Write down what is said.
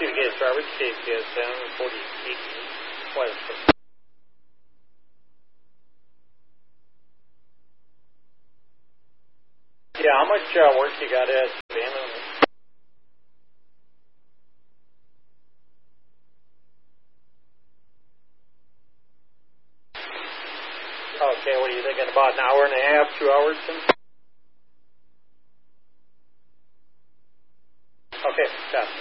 CBKS Roberts, KPS 748 West. Yeah, how much work you got at Savannah? Okay, what are you thinking, about an hour and a half, 2 hours? Okay, got it.